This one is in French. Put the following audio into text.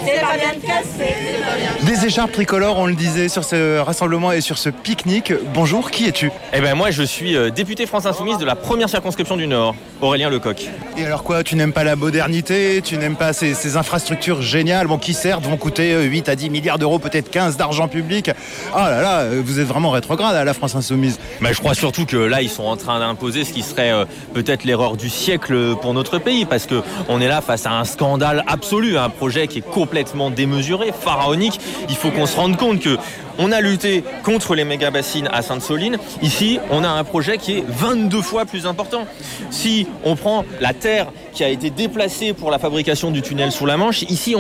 c'est pas bien de casser. Des écharpes tricolores, on le disait, sur ce rassemblement et sur ce pique-nique. Bonjour, qui es-tu ? Eh ben moi je suis député France Insoumise de la première circonscription du Nord, Aurélien Lecoq. Et alors quoi, tu n'aimes pas la modernité, tu n'aimes pas ces infrastructures géniales, bon, qui certes vont coûter 8 à 10 milliards d'euros, peut-être 15 d'argent public. Ah là là, vous êtes vraiment rétrograde à la France Insoumise. Mais je crois surtout que là ils sont en train d'imposer ce qui serait peut-être l'erreur du siècle pour notre pays, parce que on est là face à un scandale absolu, un projet qui est complètement démesuré, pharaonique. Il faut qu'on se rende compte que on a lutté contre les méga-bassines à Sainte-Soline. Ici, on a un projet qui est 22 fois plus important. Si on prend la terre qui a été déplacée pour la fabrication du tunnel sous la Manche, ici,